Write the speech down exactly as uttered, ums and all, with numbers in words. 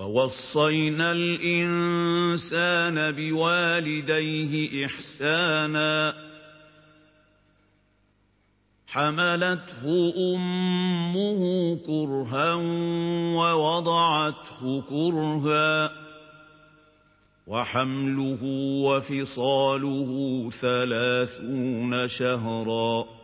ووصينا الإنسان بوالديه إحسانا حملته أمه كرها ووضعته كرها وحمله وفصاله ثلاثون شهرا